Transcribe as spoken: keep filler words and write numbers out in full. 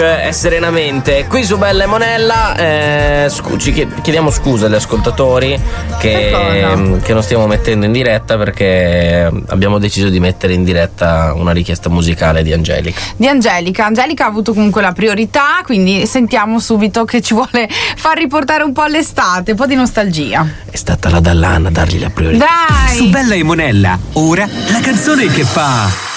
È Serenamente qui su Bella e Monella. eh, scu- ci chiediamo scusa agli ascoltatori che, che non stiamo mettendo in diretta, perché abbiamo deciso di mettere in diretta una richiesta musicale di Angelica. Di Angelica. Angelica ha avuto comunque la priorità, quindi sentiamo subito che ci vuole far riportare un po' all'estate, un po' di nostalgia. È stata la Dall'Anna a dargli la priorità. Dai! Su Bella e Monella, ora la canzone che fa